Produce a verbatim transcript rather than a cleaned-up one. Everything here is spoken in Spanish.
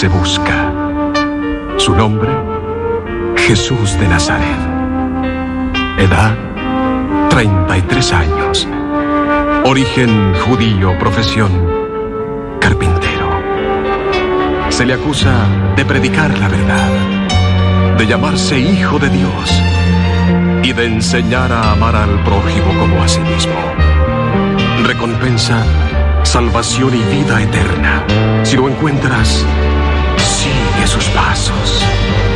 se busca. Su nombre, Jesús de Nazaret. Edad, treinta y tres años. Origen judío, profesión, carpintero. Se le acusa de predicar la verdad, de llamarse hijo de Dios y de enseñar a amar al prójimo como a sí mismo. Recompensa, salvación y vida eterna. Si lo encuentras, sigue sus pasos.